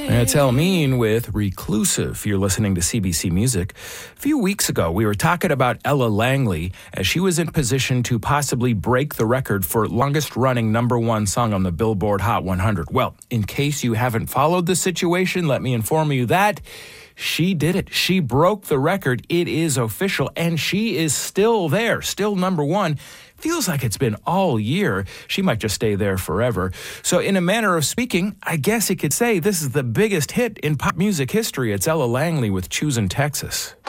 It's El Mean with Reclusive. You're listening to CBC Music. A few weeks ago, we were talking about Ella Langley as she was in position to possibly break the record for longest-running #1 song on the Billboard Hot 100. Well, in case you haven't followed the situation, let me inform you that she did it. She broke the record. It is official, and she is still there, still #1. Feels like it's been all year. She might just stay there forever. So in a manner of speaking, I guess you could say this is the biggest hit in pop music history. It's Ella Langley with Choosin' Texas.